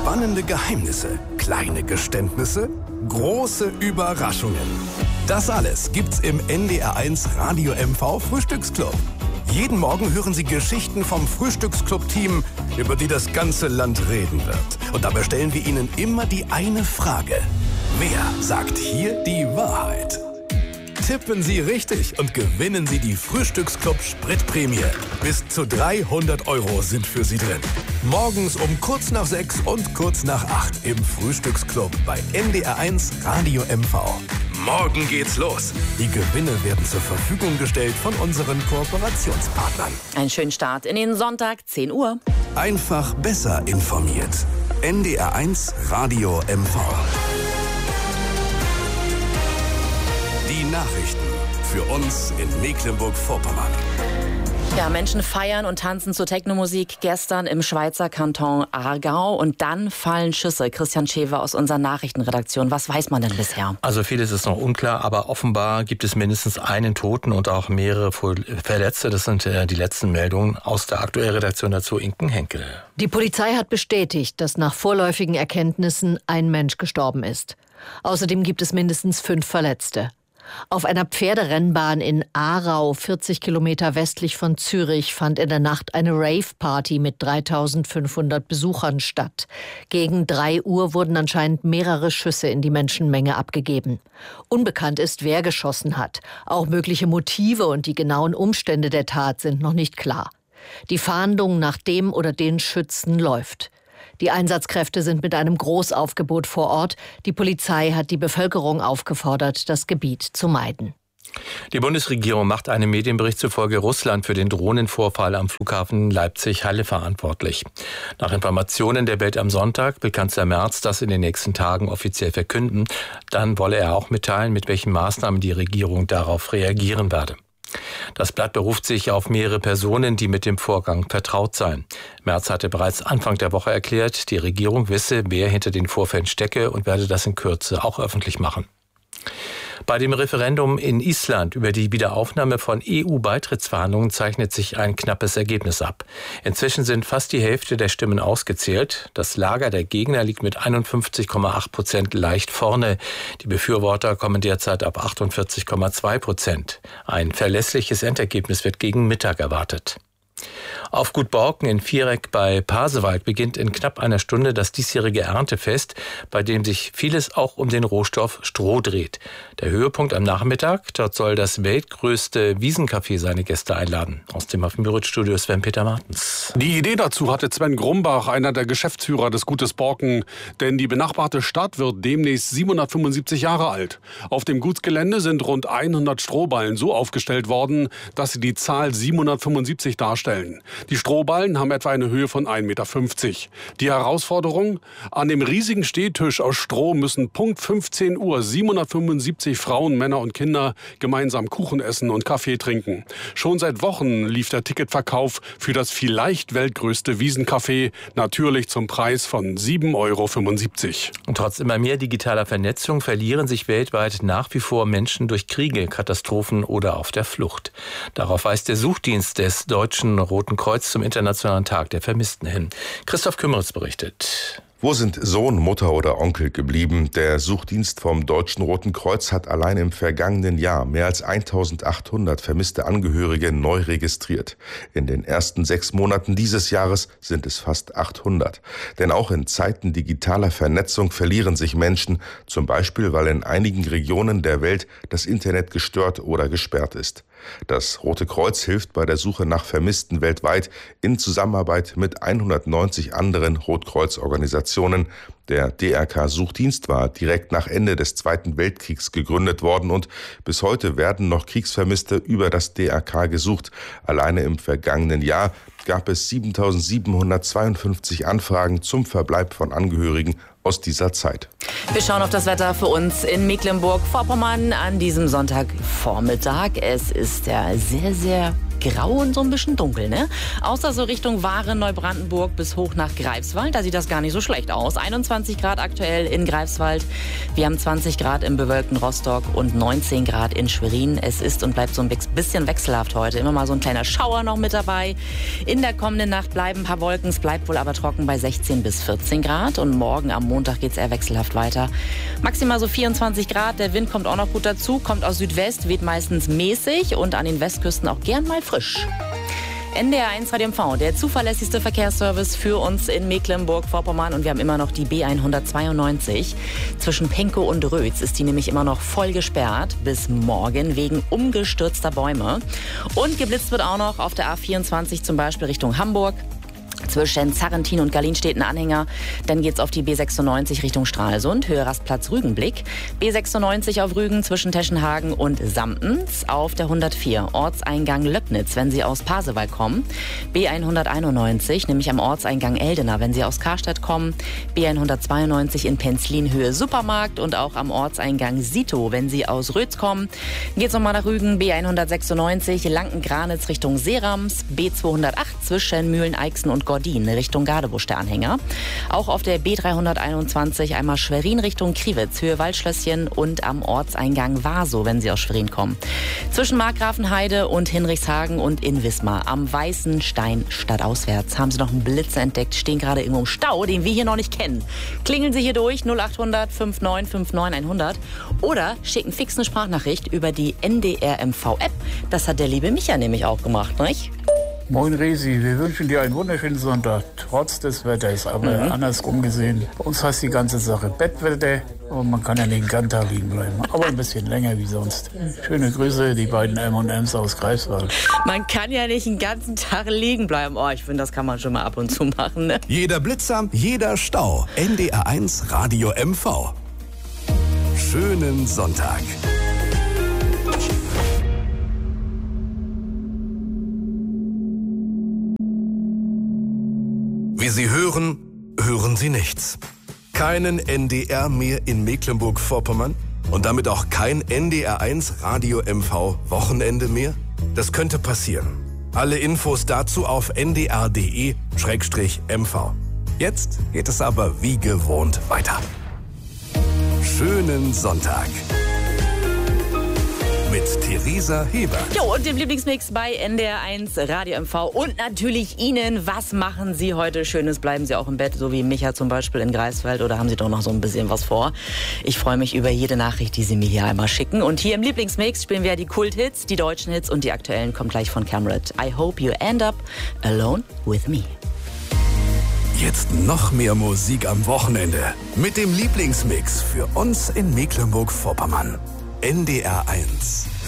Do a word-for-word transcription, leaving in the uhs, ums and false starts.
Spannende Geheimnisse, kleine Geständnisse, große Überraschungen. Das alles gibt's im N D R eins Radio M V Frühstücksclub. Jeden Morgen hören Sie Geschichten vom Frühstücksclub-Team, über die das ganze Land reden wird. Und dabei stellen wir Ihnen immer die eine Frage. Wer sagt hier die Wahrheit? Tippen Sie richtig und gewinnen Sie die Frühstücksclub-Spritprämie. Bis zu dreihundert Euro sind für Sie drin. Morgens um kurz nach sechs und kurz nach acht im Frühstücksclub bei N D R eins Radio M V. Morgen geht's los. Die Gewinne werden zur Verfügung gestellt von unseren Kooperationspartnern. Einen schönen Start in den Sonntag, zehn Uhr. Einfach besser informiert. N D R eins Radio M V. Die Nachrichten für uns in Mecklenburg-Vorpommern. Ja, Menschen feiern und tanzen zur Technomusik gestern im Schweizer Kanton Aargau und dann fallen Schüsse. Christian Schewe aus unserer Nachrichtenredaktion. Was weiß man denn bisher? Also vieles ist noch unklar, aber offenbar gibt es mindestens einen Toten und auch mehrere Verletzte. Das sind die letzten Meldungen aus der aktuellen Redaktion dazu. Inken Henkel. Die Polizei hat bestätigt, dass nach vorläufigen Erkenntnissen ein Mensch gestorben ist. Außerdem gibt es mindestens fünf Verletzte. Auf einer Pferderennbahn in Aarau, vierzig Kilometer westlich von Zürich, fand in der Nacht eine Rave-Party mit dreitausendfünfhundert Besuchern statt. Gegen drei Uhr wurden anscheinend mehrere Schüsse in die Menschenmenge abgegeben. Unbekannt ist, wer geschossen hat. Auch mögliche Motive und die genauen Umstände der Tat sind noch nicht klar. Die Fahndung nach dem oder den Schützen läuft. Die Einsatzkräfte sind mit einem Großaufgebot vor Ort. Die Polizei hat die Bevölkerung aufgefordert, das Gebiet zu meiden. Die Bundesregierung macht einem Medienbericht zufolge Russland für den Drohnenvorfall am Flughafen Leipzig-Halle verantwortlich. Nach Informationen der Welt am Sonntag will Kanzler Merz das in den nächsten Tagen offiziell verkünden. Dann wolle er auch mitteilen, mit welchen Maßnahmen die Regierung darauf reagieren werde. Das Blatt beruft sich auf mehrere Personen, die mit dem Vorgang vertraut seien. Merz hatte bereits Anfang der Woche erklärt, die Regierung wisse, wer hinter den Vorfällen stecke und werde das in Kürze auch öffentlich machen. Bei dem Referendum in Island über die Wiederaufnahme von E U-Beitrittsverhandlungen zeichnet sich ein knappes Ergebnis ab. Inzwischen sind fast die Hälfte der Stimmen ausgezählt. Das Lager der Gegner liegt mit einundfünfzig Komma acht Prozent leicht vorne. Die Befürworter kommen derzeit auf achtundvierzig Komma zwei Prozent. Ein verlässliches Endergebnis wird gegen Mittag erwartet. Auf Gut Borken in Viereck bei Pasewalk beginnt in knapp einer Stunde das diesjährige Erntefest, bei dem sich vieles auch um den Rohstoff Stroh dreht. Der Höhepunkt am Nachmittag, dort soll das weltgrößte Wiesencafé seine Gäste einladen. Aus dem Affenbüro-Studio Sven-Peter Martens. Die Idee dazu hatte Sven Grumbach, einer der Geschäftsführer des Gutes Borken, denn die benachbarte Stadt wird demnächst siebenhundertfünfundsiebzig Jahre alt. Auf dem Gutsgelände sind rund hundert Strohballen so aufgestellt worden, dass sie die Zahl siebenhundertfünfundsiebzig darstellen. Die Strohballen haben etwa eine Höhe von ein Meter fünfzig. Die Herausforderung? An dem riesigen Stehtisch aus Stroh müssen Punkt fünfzehn Uhr siebenhundertfünfundsiebzig Frauen, Männer und Kinder gemeinsam Kuchen essen und Kaffee trinken. Schon seit Wochen lief der Ticketverkauf für das vielleicht weltgrößte Wiesencafé, natürlich zum Preis von sieben Euro fünfundsiebzig. Und trotz immer mehr digitaler Vernetzung verlieren sich weltweit nach wie vor Menschen durch Kriege, Katastrophen oder auf der Flucht. Darauf weist der Suchdienst des Deutschen Roten Kreuz zum Internationalen Tag der Vermissten hin. Christoph Kümmeritz berichtet. Wo sind Sohn, Mutter oder Onkel geblieben? Der Suchdienst vom Deutschen Roten Kreuz hat allein im vergangenen Jahr mehr als eintausendachthundert vermisste Angehörige neu registriert. In den ersten sechs Monaten dieses Jahres sind es fast achthundert. Denn auch in Zeiten digitaler Vernetzung verlieren sich Menschen, zum Beispiel weil in einigen Regionen der Welt das Internet gestört oder gesperrt ist. Das Rote Kreuz hilft bei der Suche nach Vermissten weltweit in Zusammenarbeit mit hundertneunzig anderen Rotkreuzorganisationen. Der D R K-Suchdienst war direkt nach Ende des Zweiten Weltkriegs gegründet worden und bis heute werden noch Kriegsvermisste über das D R K gesucht. Alleine im vergangenen Jahr gab es siebentausendsiebenhundertzweiundfünfzig Anfragen zum Verbleib von Angehörigen aus dieser Zeit. Wir schauen auf das Wetter für uns in Mecklenburg-Vorpommern an diesem Sonntagvormittag. Es ist ja sehr, sehr grau und so ein bisschen dunkel, ne? Außer so Richtung Waren, Neubrandenburg bis hoch nach Greifswald. Da sieht das gar nicht so schlecht aus. einundzwanzig Grad aktuell in Greifswald. Wir haben zwanzig Grad im bewölkten Rostock und neunzehn Grad in Schwerin. Es ist und bleibt so ein bisschen wechselhaft heute. Immer mal so ein kleiner Schauer noch mit dabei. In der kommenden Nacht bleiben ein paar Wolken. Es bleibt wohl aber trocken bei sechzehn bis vierzehn Grad. Und morgen am Montag geht es eher wechselhaft weiter. Maximal so vierundzwanzig Grad. Der Wind kommt auch noch gut dazu. Kommt aus Südwest, weht meistens mäßig und an den Westküsten auch gern mal frisch. N D R eins Radio M V, der zuverlässigste Verkehrsservice für uns in Mecklenburg-Vorpommern. Und wir haben immer noch die B hundertzweiundneunzig. Zwischen Penkow und Rötz ist die nämlich immer noch voll gesperrt bis morgen wegen umgestürzter Bäume. Und geblitzt wird auch noch auf der A vierundzwanzig zum Beispiel Richtung Hamburg. Zwischen Zarrentin und Gallin steht ein Anhänger. Dann geht's auf die B sechsundneunzig Richtung Stralsund, Höhe Rastplatz Rügenblick. B sechsundneunzig auf Rügen zwischen Teschenhagen und Samtens. Auf der hundertvier Ortseingang Löbnitz, wenn Sie aus Pasewalk kommen. B hunderteinundneunzig, nämlich am Ortseingang Eldena, wenn Sie aus Karstadt kommen. B hundertzweiundneunzig in Penzlin, Höhe Supermarkt. Und auch am Ortseingang Sito, wenn Sie aus Rötz kommen. Geht's nochmal nach Rügen, B hundertsechsundneunzig, Lanken-Granitz Richtung Seerams. B zweihundertacht zwischen Mühlen-Eichsen und Gordin Richtung Gadebusch der Anhänger. Auch auf der B dreihunderteinundzwanzig einmal Schwerin Richtung Kriwitz, Höhe Waldschlösschen und am Ortseingang Warsow, wenn Sie aus Schwerin kommen. Zwischen Markgrafenheide und Hinrichshagen und in Wismar am Weißen Stein stadtauswärts haben Sie noch einen Blitz entdeckt, stehen gerade irgendwo im Stau, den wir hier noch nicht kennen. Klingeln Sie hier durch null achthundert neunundfünfzig neunundfünfzig hundert oder schicken fix eine Sprachnachricht über die N D R M V App. Das hat der liebe Micha nämlich auch gemacht, nicht? Moin Resi, wir wünschen dir einen wunderschönen Sonntag, trotz des Wetters, aber mhm. andersrum gesehen. Bei uns heißt die ganze Sache Bettwetter und man kann ja den ganzen Tag liegen bleiben, aber ein bisschen länger wie sonst. Schöne Grüße, die beiden M und M's aus Greifswald. Man kann ja nicht den ganzen Tag liegen bleiben. Oh, ich finde, das kann man schon mal ab und zu machen, ne? Jeder Blitzer, jeder Stau. N D R eins Radio M V. Schönen Sonntag. Wie Sie hören, hören Sie nichts. Keinen N D R mehr in Mecklenburg-Vorpommern und damit auch kein N D R eins Radio M V Wochenende mehr? Das könnte passieren. Alle Infos dazu auf n d r punkt d e slash m v. Jetzt geht es aber wie gewohnt weiter. Schönen Sonntag. Mit Theresa Heber. Jo, und dem Lieblingsmix bei N D R eins Radio M V. Und natürlich Ihnen, was machen Sie heute Schönes? Bleiben Sie auch im Bett, so wie Micha zum Beispiel in Greifswald, oder haben Sie doch noch so ein bisschen was vor? Ich freue mich über jede Nachricht, die Sie mir hier einmal schicken. Und hier im Lieblingsmix spielen wir die Kult-Hits, die deutschen Hits, und die aktuellen kommen gleich von Camrad. I hope you end up alone with me. Jetzt noch mehr Musik am Wochenende mit dem Lieblingsmix für uns in Mecklenburg-Vorpommern. N D R eins